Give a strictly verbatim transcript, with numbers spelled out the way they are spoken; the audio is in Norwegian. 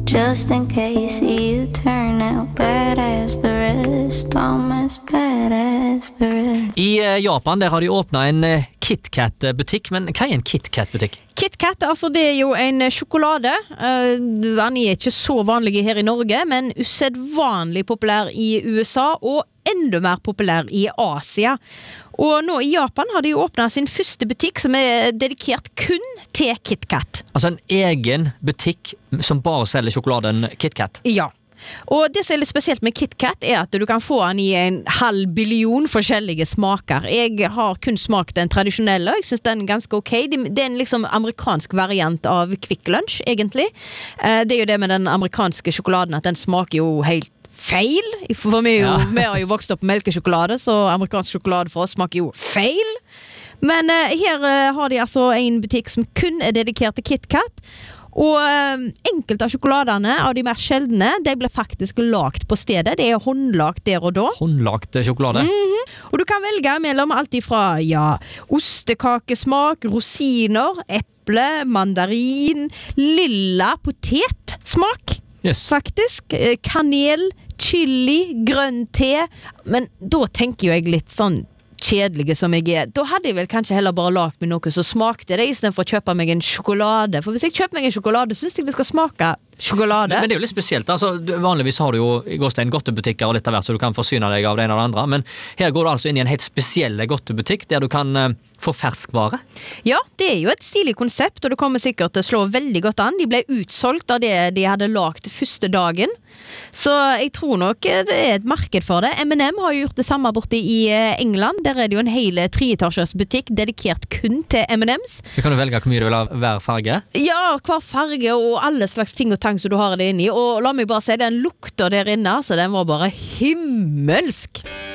Just in case you turn out bad as the rest, I'm as bad as the rest. I Japan der har de åpnet en KitKat-butikk, men hva er en KitKat-butikk? KitKat, altså det er jo en sjokolade. Uh, han er ikke så vanlig her i Norge, men usedvanlig populær i U S A, og enda mer populær i Asia. Og nå i Japan har de jo åpnet sin første butikk som er dedikert kun til KitKat. Altså en egen butikk som bare selger sjokoladen KitKat? Ja. Og det som er litt spesielt med KitKat er at du kan få den i en halv billion forskjellige smaker. Jeg har kun smakt den tradisjonelle, og jeg synes den er ganske ok. Det er en liksom amerikansk variant av Quick Lunch, egentlig. Det er jo det med den amerikanske sjokoladen, at den smaker jo helt feil. For vi, jo, ja. vi har jo vokst opp med melkesjokolade, så amerikansk sjokolade for oss smaker jo feil. Men uh, her uh, har de altså en butikk som kun er dedikert til KitKat. Og uh, enkelte av sjokoladene av de mer sjeldne, de ble faktisk lagt på stedet. Det er håndlagt der og da. Håndlagt sjokolade? Mm-hmm. Og du kan velge mellom alt ifra ja, ostekakesmak, rosiner, eple, mandarin, lilla potetsmak. Yes. Faktisk. Kanel, chili, grønn te. Men da tenker jo jeg litt sånn kjedelige som jeg er. Da hadde jeg vel kanskje heller bare lagt meg noe som smakte det, i stedet for å kjøpe meg en sjokolade. For hvis jeg kjøper meg en sjokolade, synes jeg det skal smake sjokolade. Men, men det er jo litt spesielt. Altså, vanligvis har du jo i Gåstein godtebutikker og litt av hvert, så du kan forsyne deg av det ene og det andre. Men her går du altså inn i en helt spesiell godtebutikk, der du kan uh, få ferskvare. Ja, det er jo et stilig konsept, og det kommer sikkert til å slå veldig godt an. De ble utsolgt av det de hadde lagt første dagen. Så jeg tror nok det er et marked for det. M and M har jo gjort det samme borte i England. Der er det jo en hel treetasjers butikk dedikert kun til M and M's. Du kan jo velge hvor mye du vil ha hver farge. Ja, hver farge og alle slags ting og tang som du har det inni. Og la meg bare si, den lukter der inne, så den var bare himmelsk.